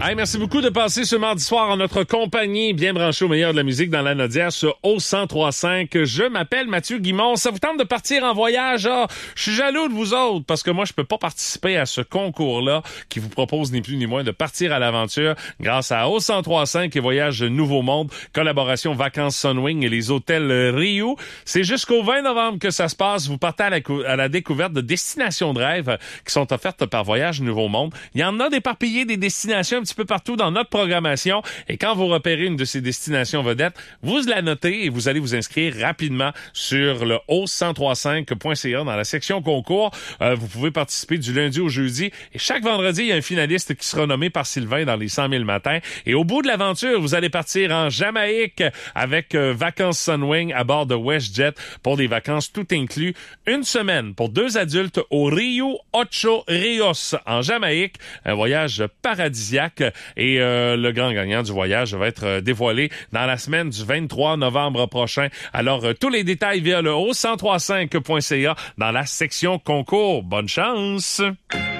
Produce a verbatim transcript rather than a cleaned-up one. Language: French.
Hey, merci beaucoup de passer ce mardi soir en notre compagnie, bien branché au meilleur de la musique dans la Nodière sur O cent trois virgule cinq. Je m'appelle Mathieu Guimond. Ça vous tente de partir en voyage? Ah, je suis jaloux de vous autres parce que moi, je peux pas participer à ce concours-là qui vous propose ni plus ni moins de partir à l'aventure grâce à O cent trois virgule cinq et Voyage Nouveau Monde, collaboration Vacances Sunwing et les hôtels Rio. C'est jusqu'au vingt novembre que ça se passe. Vous partez à la, cou- à la découverte de destinations de rêve qui sont offertes par Voyage Nouveau Monde. Il y en a d'éparpillées des destinations un petit peu partout dans notre programmation. Et quand vous repérez une de ces destinations vedettes, vous la notez et vous allez vous inscrire rapidement sur le O cent trois virgule cinq point C A dans la section concours. Euh, vous pouvez participer du lundi au jeudi. Et chaque vendredi, il y a un finaliste qui sera nommé par Sylvain dans les cent mille matins. Et au bout de l'aventure, vous allez partir en Jamaïque avec euh, Vacances Sunwing à bord de WestJet pour des vacances tout inclus. Une semaine pour deux adultes au Rio Ocho Rios en Jamaïque. Un voyage paradisiaque. Et euh, le grand gagnant du voyage va être euh, dévoilé dans la semaine du vingt-trois novembre prochain. Alors, euh, tous les détails via le O cent trois virgule cinq point C A dans la section concours. Bonne chance!